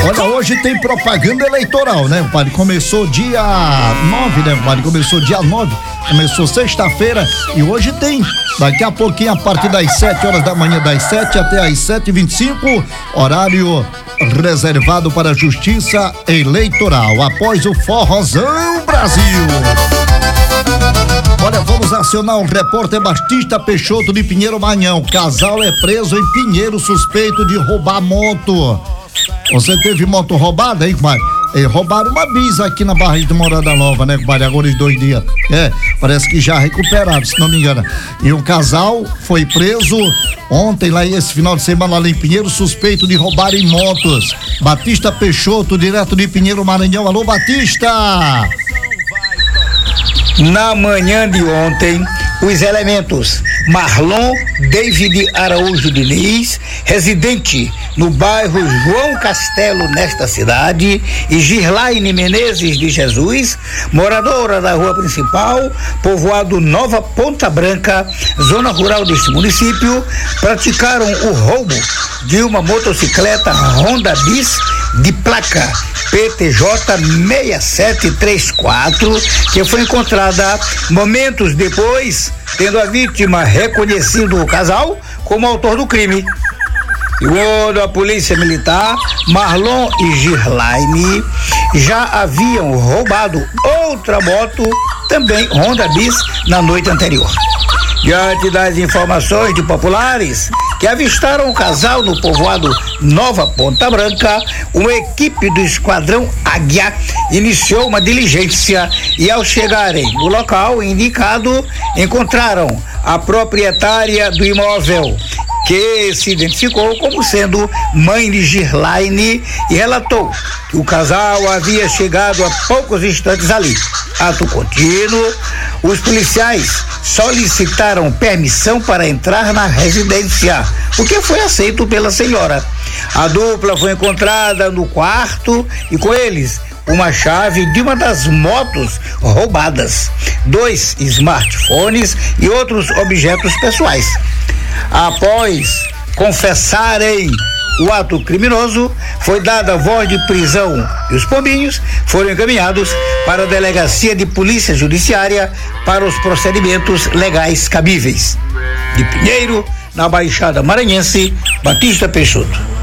Olha, hoje tem propaganda eleitoral, né, padre? Começou dia 9, né, padre? Começou dia 9, começou sexta-feira e hoje tem. Daqui a pouquinho, a partir das 7 horas da manhã, das 7 até as 7h25, horário reservado para a Justiça Eleitoral. Após o Forrozão Brasil. Olha, vamos acionar o repórter Batista Peixoto de Pinheiro Maranhão. Casal é preso em Pinheiro suspeito de roubar moto. Você teve moto roubada, hein, compadre? Roubaram uma bis aqui na Barra de Morada Nova, né, compadre? Agora em 2 dias. Parece que já recuperaram, se não me engano. E um casal foi preso ontem, lá esse final de semana, lá em Pinheiro, suspeito de roubar em motos. Batista Peixoto, direto de Pinheiro Maranhão. Alô, Batista! Na manhã de ontem, os elementos Marlon David Araújo Diniz, residente no bairro João Castelo, nesta cidade, e Girlaine Menezes de Jesus, moradora da rua principal, povoado Nova Ponta Branca, zona rural deste município, praticaram o roubo de uma motocicleta Honda Bis de placa PTJ 6734, que foi encontrada momentos depois, tendo a vítima reconhecido o casal como autor do crime. Segundo a Polícia Militar, Marlon e Girlaine já haviam roubado outra moto, também Honda Bis, na noite anterior. Diante das informações de populares que avistaram o casal no povoado Nova Ponta Branca, uma equipe do Esquadrão Águia iniciou uma diligência e, ao chegarem no local indicado, encontraram a proprietária do imóvel, que se identificou como sendo mãe de Girlaine e relatou que o casal havia chegado há poucos instantes ali. Ato contínuo, os policiais solicitaram permissão para entrar na residência, o que foi aceito pela senhora. A dupla foi encontrada no quarto e com eles uma chave de uma das motos roubadas, 2 smartphones e outros objetos pessoais. Após confessarem o ato criminoso, foi dada voz de prisão e os pombinhos foram encaminhados para a Delegacia de Polícia Judiciária para os procedimentos legais cabíveis. De Pinheiro, na Baixada Maranhense, Batista Peixoto.